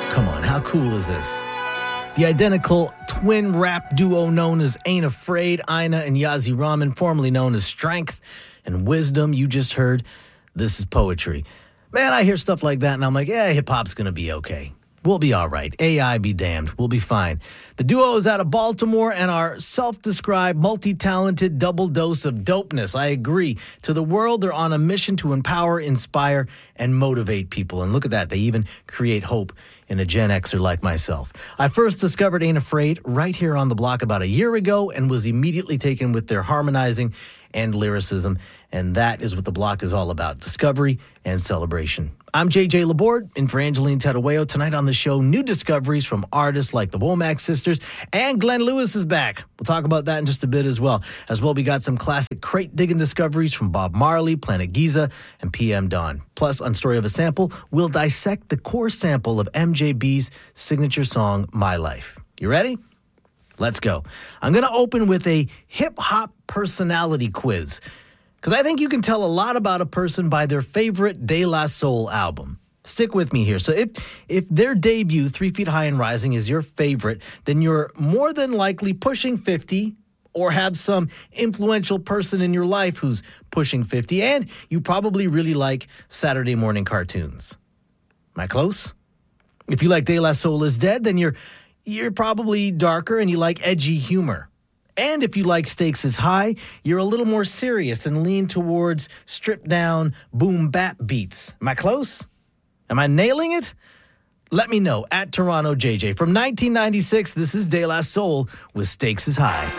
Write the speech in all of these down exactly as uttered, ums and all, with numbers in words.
Come on, how cool is this? The identical twin rap duo known as Ain't Afraid, Ina and Yazzie Rahman, formerly known as Strength and Wisdom. You just heard This Is Poetry. Man, I hear stuff like that and I'm like, yeah, hip-hop's going to be okay. We'll be all right. A I be damned. We'll be fine. The duo is out of Baltimore and are self-described, multi-talented double dose of dopeness. I agree. To the world, they're on a mission to empower, inspire, and motivate people. And look at that. They even create hope in a Gen Xer like myself. I first discovered Ain't Afraid right here on the block about a year ago and was immediately taken with their harmonizing and lyricism. And that is what the block is all about, discovery and celebration. I'm J J Laborde, in for Angeline Tedaweo. Tonight on the show, new discoveries from artists like the Womack Sisters, and Glenn Lewis is back. We'll talk about that in just a bit as well. As well, we got some classic crate-digging discoveries from Bob Marley, Planet Giza, and P M Dawn. Plus, on Story of a Sample, we'll dissect the core sample of M J B's signature song, My Life. You ready? Let's go. I'm going to open with a hip-hop personality quiz, because I think you can tell a lot about a person by their favorite De La Soul album. Stick with me here. So if if their debut, Three Feet High and Rising, is your favorite, then you're more than likely pushing fifty or have some influential person in your life who's pushing fifty, and you probably really like Saturday morning cartoons. Am I close? If you like De La Soul is Dead, then you're you're probably darker and you like edgy humor. And if you like Stakes is High, you're a little more serious and lean towards stripped-down boom bap beats. Am I close? Am I nailing it? Let me know at Toronto J J. From nineteen ninety-six, this is De La Soul with Stakes is High.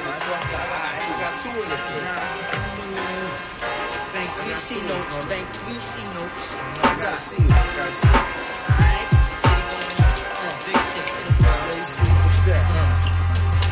Bank, we see notes, bank, we see notes.